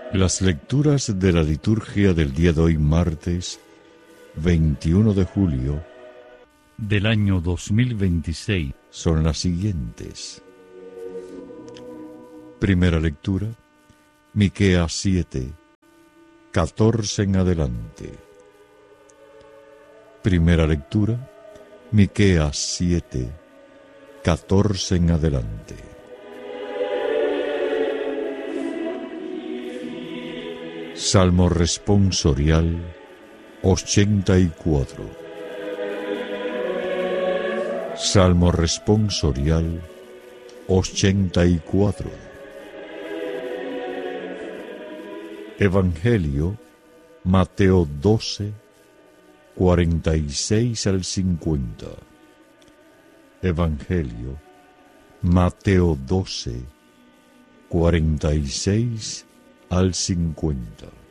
Las lecturas de la liturgia del día de hoy, martes 21 de julio del año 2026, son las siguientes. Primera lectura, Miqueas 7, 14 en adelante. Primera lectura, Miqueas 7, 14 en adelante. Salmo responsorial 84. Salmo responsorial 84. Evangelio Mateo 12, 46 al 50. Evangelio Mateo 12, 46 al 50.